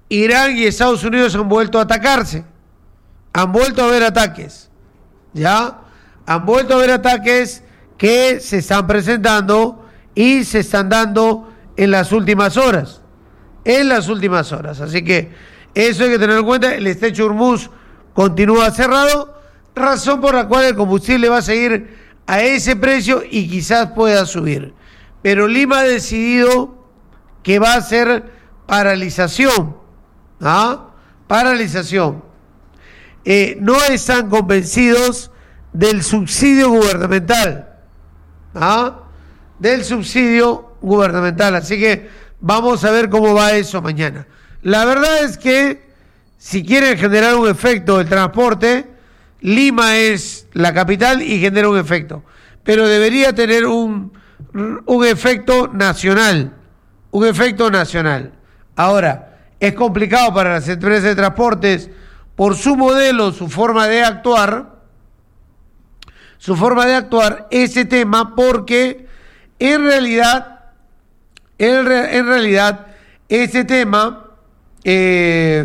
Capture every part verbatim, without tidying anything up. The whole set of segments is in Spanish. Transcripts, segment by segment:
Irán y Estados Unidos han vuelto a atacarse, han vuelto a haber ataques, ¿ya? Han vuelto a haber ataques que se están presentando y se están dando en las últimas horas, en las últimas horas. Así que eso hay que tener en cuenta. El estrecho de Hormuz continúa cerrado, razón por la cual el combustible va a seguir a ese precio y quizás pueda subir. Pero Lima ha decidido que va a ser paralización, ¿ah? Paralización. Eh, no están convencidos del subsidio gubernamental, ¿ah? Del subsidio gubernamental. Así que vamos a ver cómo va eso mañana. La verdad es que si quieren generar un efecto del transporte, Lima es la capital y genera un efecto, pero debería tener un, un efecto nacional, un efecto nacional. Ahora, es complicado para las empresas de transportes por su modelo, su forma de actuar, su forma de actuar, ese tema, porque en realidad, en, re, en realidad, ese tema eh,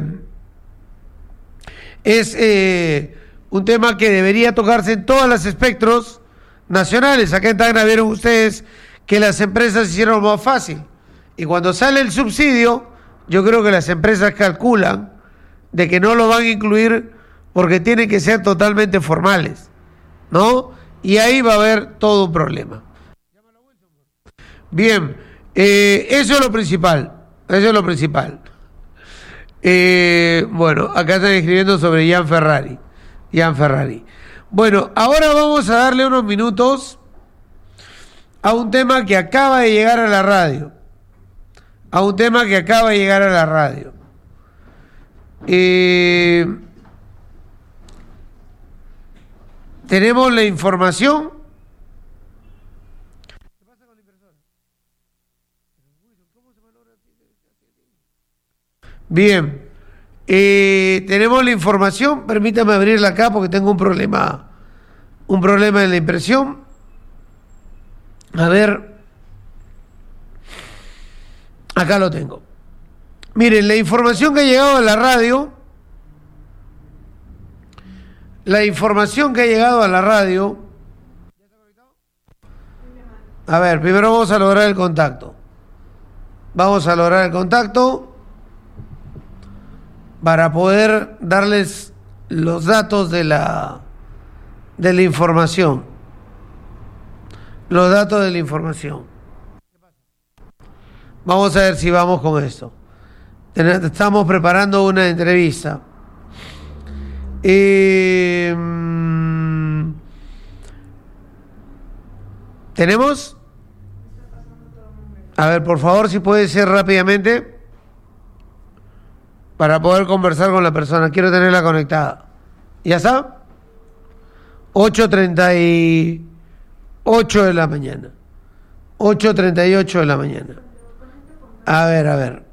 es eh, un tema que debería tocarse en todos los espectros nacionales. Acá en Tacna vieron ustedes que las empresas hicieron más fácil. Y cuando sale el subsidio, yo creo que las empresas calculan de que no lo van a incluir porque tienen que ser totalmente formales, ¿no? Y ahí va a haber todo un problema. Bien, eh, eso es lo principal, eso es lo principal. Eh, bueno, acá están escribiendo sobre Ian Ferrari, Ian Ferrari. Bueno, ahora vamos a darle unos minutos a un tema que acaba de llegar a la radio, a un tema que acaba de llegar a la radio. Eh, tenemos la información. Bien, eh, tenemos la información. Permítame abrirla acá porque tengo un problema, un problema en la impresión. A ver, acá lo tengo. Miren, la información que ha llegado a la radio, la información que ha llegado a la radio. A ver, primero vamos a lograr el contacto. Vamos a lograr el contacto para poder darles los datos de la de la información. Los datos de la información. Vamos a ver si vamos con esto. Estamos preparando una entrevista. Eh, ¿Tenemos? A ver, por favor, si puede ser rápidamente para poder conversar con la persona. Quiero tenerla conectada. ¿Ya está? ocho treinta y ocho de la mañana. ocho treinta y ocho de la mañana. A ver, a ver.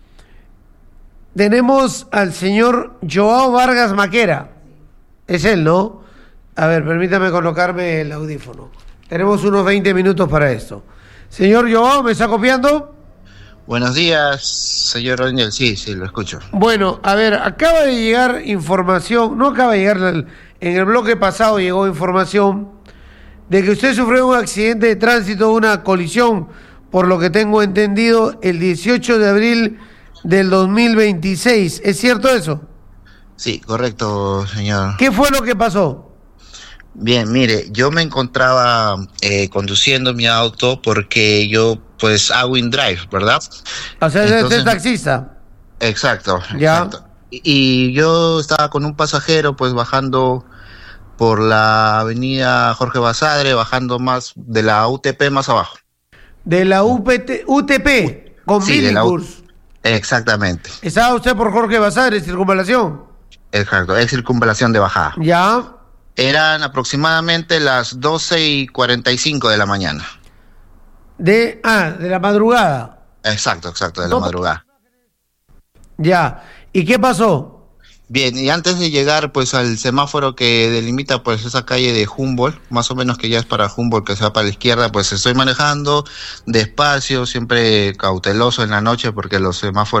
Tenemos al señor Joao Vargas Maquera. Es él, ¿no? A ver, permítame colocarme el audífono. Tenemos unos veinte minutos para esto. Señor Joao, ¿me está copiando? Buenos días, señor Daniel. Sí, sí, lo escucho. Bueno, a ver, acaba de llegar información, no acaba de llegar, en el bloque pasado llegó información de que usted sufrió un accidente de tránsito, una colisión, por lo que tengo entendido, el dieciocho de abril del dos mil veintiséis. ¿Es cierto eso? Sí, correcto, señor. ¿Qué fue lo que pasó? Bien, mire, yo me encontraba eh, conduciendo mi auto porque yo pues hago InDrive, ¿verdad? O sea, Entonces, ¿es taxista? Exacto, ya. Exacto. Y, y yo estaba con un pasajero pues bajando por la avenida Jorge Basadre, bajando más de la U T P más abajo. De la U P T, U T P, con sí, de la U... Exactamente. ¿Estaba usted por Jorge Basadre, circunvalación? Exacto, es circunvalación de bajada. Ya. Eran aproximadamente las doce y cuarenta y cinco de la mañana. De, ah, de la madrugada. Exacto, exacto, de la no, madrugada. Ya, ¿y qué pasó? Bien, y antes de llegar pues al semáforo que delimita pues esa calle de Humboldt, más o menos que ya es para Humboldt, que se va para la izquierda, pues estoy manejando despacio, siempre cauteloso en la noche porque los semáforos